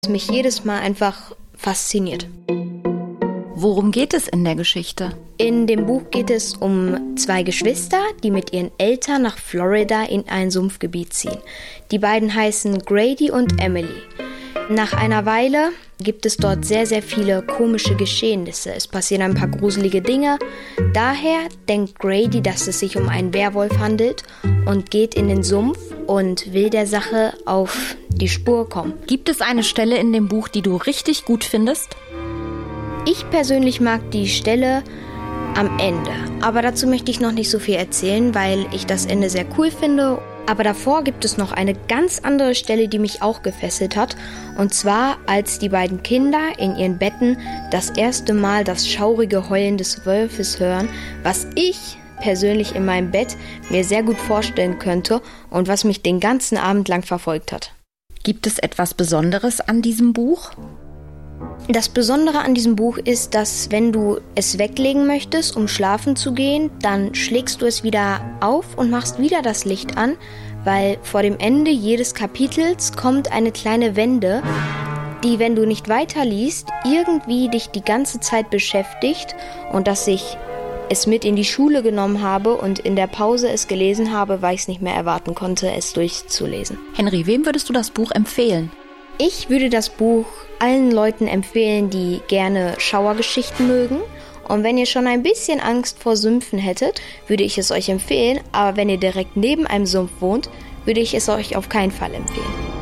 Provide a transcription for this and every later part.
Das mich jedes Mal einfach fasziniert. Worum geht es in der Geschichte? In dem Buch geht es um 2 Geschwister, die mit ihren Eltern nach Florida in ein Sumpfgebiet ziehen. Die beiden heißen Grady und Emily. Nach einer Weile gibt es dort sehr, sehr viele komische Geschehnisse. Es passieren ein paar gruselige Dinge. Daher denkt Grady, dass es sich um einen Werwolf handelt und geht in den Sumpf und will der Sache auf die Spur kommen. Gibt es eine Stelle in dem Buch, die du richtig gut findest? Ich persönlich mag die Stelle am Ende, aber dazu möchte ich noch nicht so viel erzählen, weil ich das Ende sehr cool finde. Aber davor gibt es noch eine ganz andere Stelle, die mich auch gefesselt hat. Und zwar, als die beiden Kinder in ihren Betten das erste Mal das schaurige Heulen des Wolfes hören, was ich persönlich in meinem Bett mir sehr gut vorstellen könnte und was mich den ganzen Abend lang verfolgt hat. Gibt es etwas Besonderes an diesem Buch? Das Besondere an diesem Buch ist, dass wenn du es weglegen möchtest, um schlafen zu gehen, dann schlägst du es wieder auf und machst wieder das Licht an, weil vor dem Ende jedes Kapitels kommt eine kleine Wende, die, wenn du nicht weiterliest, irgendwie dich die ganze Zeit beschäftigt, und dass ich es mit in die Schule genommen habe und in der Pause es gelesen habe, weil ich es nicht mehr erwarten konnte, es durchzulesen. Henry, wem würdest du das Buch empfehlen? Ich würde das Buch allen Leuten empfehlen, die gerne Schauergeschichten mögen. Und wenn ihr schon ein bisschen Angst vor Sümpfen hättet, würde ich es euch empfehlen. Aber wenn ihr direkt neben einem Sumpf wohnt, würde ich es euch auf keinen Fall empfehlen.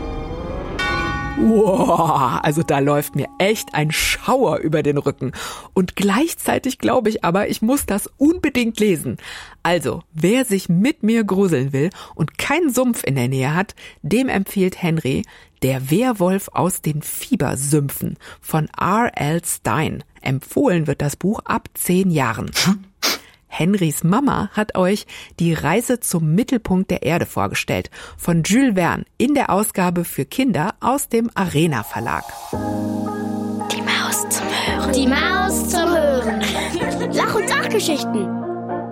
Wow, also da läuft mir echt ein Schauer über den Rücken. Und gleichzeitig glaube ich aber, ich muss das unbedingt lesen. Also, wer sich mit mir gruseln will und keinen Sumpf in der Nähe hat, dem empfiehlt Henry Der Werwolf aus den Fiebersümpfen von R.L. Stein. Empfohlen wird das Buch ab 10 Jahren. Henrys Mama hat euch Die Reise zum Mittelpunkt der Erde vorgestellt, von Jules Verne, in der Ausgabe für Kinder aus dem Arena Verlag. Die Maus zum Hören. Die Maus zum Hören. Lach- und Sachgeschichten.